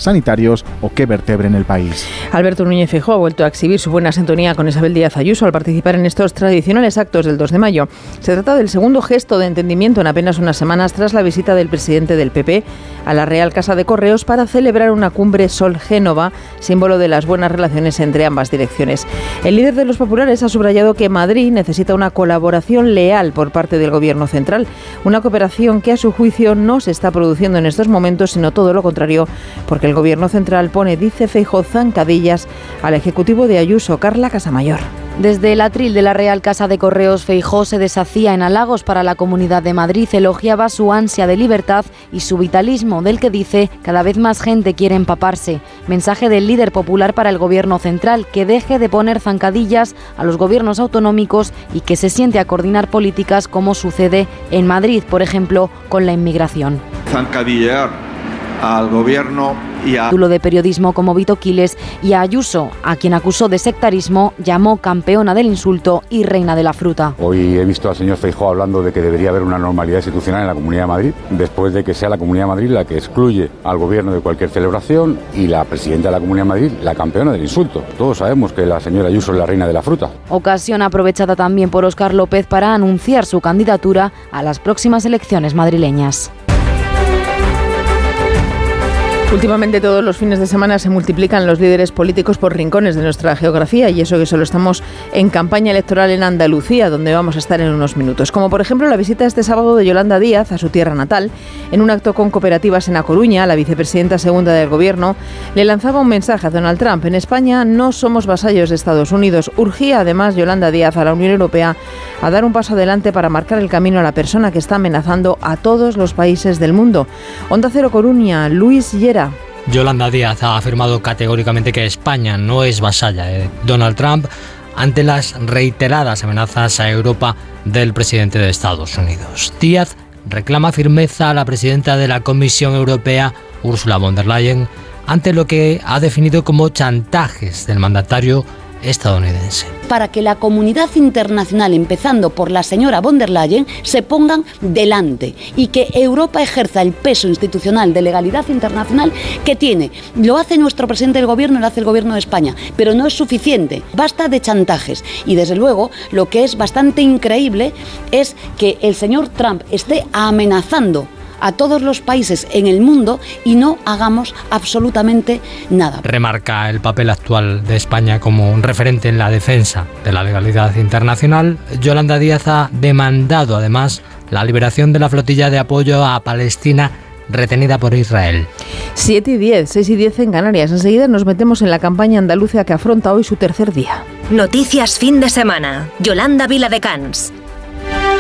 sanitarios o que vertebren el país. Alberto Núñez Feijóo ha vuelto a exhibir su buena sintonía con Isabel Díaz Ayuso al participar en estos tradicionales actos del 2 de mayo. Se trata del segundo gesto de entendimiento en apenas unas semanas tras la visita del presidente del PP a la Real Casa de Correos para celebrar una cumbre Sol-Génova, símbolo de las buenas relaciones entre ambas direcciones. El líder de los populares ha subrayado que Madrid necesita una colaboración leal por parte del Gobierno central, una cooperación que a su juicio no se está produciendo en estos momentos, sino todo lo contrario, porque el Gobierno central pone, dice Feijóo, zancadillas al Ejecutivo de Ayuso. Carla Casamayor. Desde el atril de la Real Casa de Correos, Feijóo se deshacía en halagos para la Comunidad de Madrid, elogiaba su ansia de libertad y su vitalismo, del que dice cada vez más gente quiere empaparse. Mensaje del líder popular para el Gobierno central, que deje de poner zancadillas a los gobiernos autonómicos y que se siente a coordinar políticas como sucede en Madrid, por ejemplo, con la inmigración. Zancadillear al Gobierno y a... Título de periodismo como Vito Quiles, y a Ayuso, a quien acusó de sectarismo, llamó campeona del insulto y reina de la fruta. Hoy he visto al señor Feijóo hablando de que debería haber una normalidad institucional en la Comunidad de Madrid, después de que sea la Comunidad de Madrid la que excluye al Gobierno de cualquier celebración y la presidenta de la Comunidad de Madrid la campeona del insulto. Todos sabemos que la señora Ayuso es la reina de la fruta. Ocasión aprovechada también por Óscar López para anunciar su candidatura a las próximas elecciones madrileñas. Últimamente todos los fines de semana se multiplican los líderes políticos por rincones de nuestra geografía, y eso que solo estamos en campaña electoral en Andalucía, donde vamos a estar en unos minutos. Como por ejemplo la visita este sábado de Yolanda Díaz a su tierra natal. En un acto con cooperativas en A Coruña, la vicepresidenta segunda del Gobierno le lanzaba un mensaje a Donald Trump. En España no somos vasallos de Estados Unidos. Urgía además Yolanda Díaz a la Unión Europea a dar un paso adelante para marcar el camino a la persona que está amenazando a todos los países del mundo. Onda Cero Coruña, Luis Llera. Yolanda Díaz ha afirmado categóricamente que España no es vasalla de Donald Trump ante las reiteradas amenazas a Europa del presidente de Estados Unidos. Díaz reclama firmeza a la presidenta de la Comisión Europea, Ursula von der Leyen, ante lo que ha definido como chantajes del mandatario estadounidense. Para que la comunidad internacional, empezando por la señora von der Leyen, se pongan delante y que Europa ejerza el peso institucional de legalidad internacional que tiene. Lo hace nuestro presidente del Gobierno, lo hace el Gobierno de España, pero no es suficiente. Basta de chantajes. Y desde luego, lo que es bastante increíble es que el señor Trump esté amenazando a todos los países en el mundo y no hagamos absolutamente nada. Remarca el papel actual de España como un referente en la defensa de la legalidad internacional. Yolanda Díaz ha demandado además la liberación de la flotilla de apoyo a Palestina retenida por Israel. 7:10, 6:10 en Canarias. Enseguida nos metemos en la campaña andaluza que afronta hoy su tercer día. Noticias fin de semana. Yolanda Viladecans.